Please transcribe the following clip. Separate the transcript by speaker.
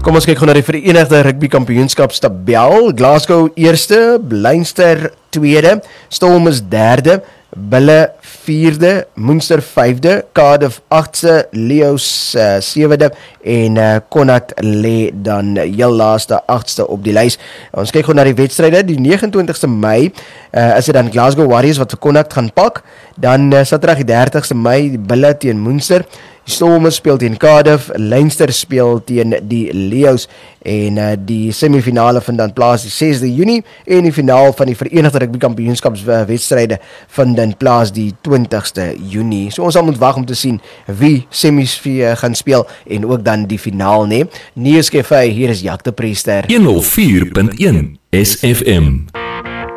Speaker 1: Kom ons kyk gou na die Verenigde Rugby Kampioenskapstabel. Glasgow eerste, Leinster tweede, Stormers derde, Bulle 4de, Munster 5de, Cardiff 8ste, Lions 7de en Connacht lê dan heel laaste 8ste op die lys. Ons kyk gou na die wedstryde. Die 29ste Mei is dit dan Glasgow Warriors wat vir Connacht gaan pak. Dan Saterdag die 30ste Mei, die Bulle teen Munster. Die Stormers speel teen Cardiff, Leinster speel teen die Lions en die semifinale vind dan plaas die 6de Junie en die finaal van die Verenigde Rugby Kampioenskapswedstryde vind dan plaas die 20ste Junie. So ons sal moet wag om te sien wie semis gaan speel en ook dan die finaal, nee. Nieuwskeef, hier is Jacques de Priester.
Speaker 2: 104.1 SFM.